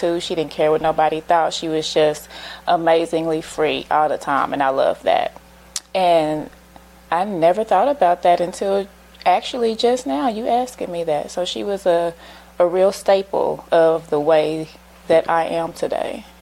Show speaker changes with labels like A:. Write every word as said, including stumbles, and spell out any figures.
A: attitude. She didn't care what nobody thought. She was just amazingly free all the time, and I love that. And I never thought about that until actually just now you asking me that. So she was a, a real staple of the way that I am today.